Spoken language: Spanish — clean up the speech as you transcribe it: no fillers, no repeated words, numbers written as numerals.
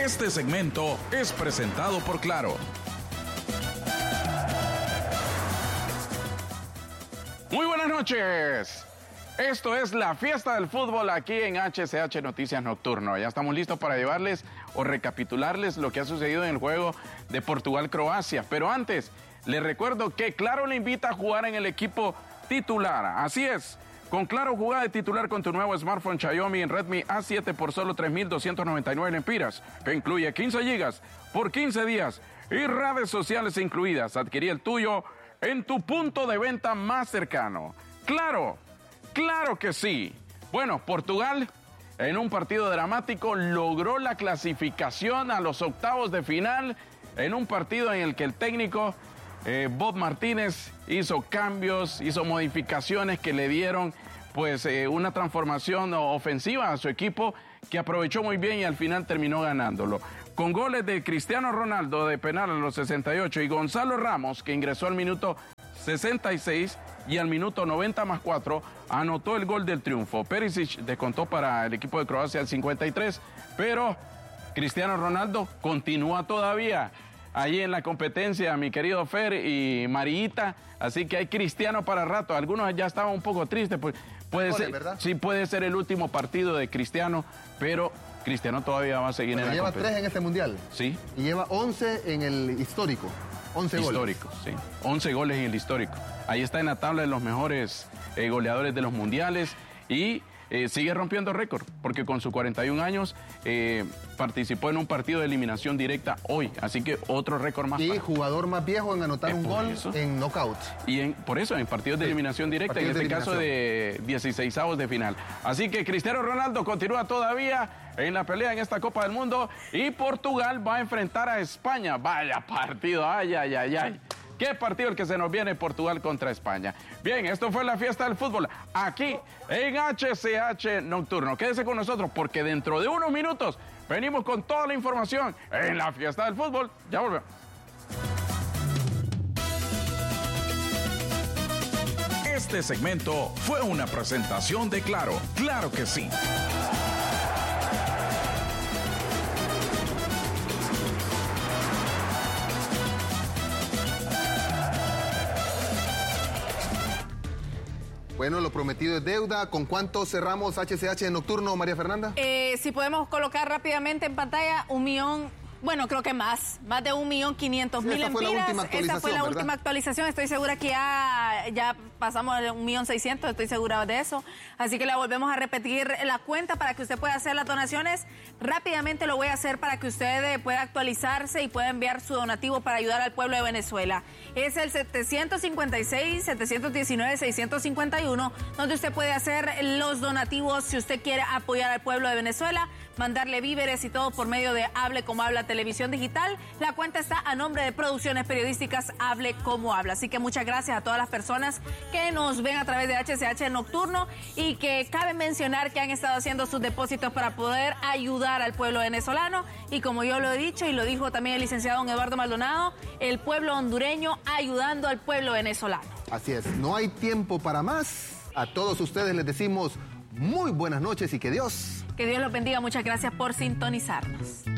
Este segmento es presentado por Claro. Muy buenas noches. Esto es la fiesta del fútbol aquí en HCH Noticias Nocturno. Ya estamos listos para llevarles o recapitularles lo que ha sucedido en el juego de Portugal-Croacia. Pero antes, les recuerdo que Claro le invita a jugar en el equipo titular. Así es. Con Claro, jugá de titular con tu nuevo smartphone Xiaomi en Redmi A7 por solo 3.299 lempiras, que incluye 15 gigas por 15 días y redes sociales incluidas. Adquirí el tuyo en tu punto de venta más cercano. ¡Claro! ¡Claro que sí! Bueno, Portugal, en un partido dramático, logró la clasificación a los octavos de final en un partido en el que el técnico Bob Martínez hizo cambios, hizo modificaciones que le dieron pues una transformación ofensiva a su equipo que aprovechó muy bien y al final terminó ganándolo. Con goles de Cristiano Ronaldo de penal a los 68 y Gonzalo Ramos, que ingresó al minuto 66 y al minuto 90+4 anotó el gol del triunfo. Perisic descontó para el equipo de Croacia al 53, pero Cristiano Ronaldo continúa todavía allí en la competencia, mi querido Fer y Marita, así que hay Cristiano para rato. Algunos ya estaban un poco tristes, pues puede ser, ¿verdad? Sí, puede ser el último partido de Cristiano, pero Cristiano todavía va a seguir en la competencia. Lleva 3 en este mundial. Sí. Y lleva 11 en el histórico. 11 goles. Histórico, sí. 11 goles en el histórico. Ahí está en la tabla de los mejores goleadores de los mundiales y sigue rompiendo récord, porque con sus 41 años participó en un partido de eliminación directa hoy, así que otro récord más. Y jugador más viejo en anotar un gol en knockout. Y por eso, en partidos de eliminación directa, en este caso de 16avos de final. Así que Cristiano Ronaldo continúa todavía en la pelea en esta Copa del Mundo y Portugal va a enfrentar a España. Vaya partido, ay, ay, ay, ay. ¿Qué partido el que se nos viene Portugal contra España? Bien, esto fue la fiesta del fútbol aquí en HCH Nocturno. Quédese con nosotros porque dentro de unos minutos venimos con toda la información en la fiesta del fútbol. Ya volvemos. Este segmento fue una presentación de Claro. ¡Claro que sí! Bueno, lo prometido es deuda. ¿Con cuánto cerramos HCH Nocturno, María Fernanda? Si podemos colocar rápidamente en pantalla 1 millón, bueno, creo que más de 1.500.000 lempiras. Esa fue la última actualización. Estoy segura que ya pasamos de 1.600.000, estoy segura de eso. Así que le volvemos a repetir la cuenta para que usted pueda hacer las donaciones. Rápidamente lo voy a hacer para que usted pueda actualizarse y pueda enviar su donativo para ayudar al pueblo de Venezuela. Es el 756-719-651, donde usted puede hacer los donativos si usted quiere apoyar al pueblo de Venezuela, mandarle víveres y todo por medio de Hable Como Habla Televisión Digital. La cuenta está a nombre de Producciones Periodísticas Hable Como Habla. Así que muchas gracias a todas las personas que nos ven a través de HCH Nocturno y que cabe mencionar que han estado haciendo sus depósitos para poder ayudar al pueblo venezolano. Y como yo lo he dicho y lo dijo también el licenciado don Eduardo Maldonado, el pueblo hondureño ayudando al pueblo venezolano. Así es, no hay tiempo para más. A todos ustedes les decimos muy buenas noches y que Dios los bendiga. Muchas gracias por sintonizarnos.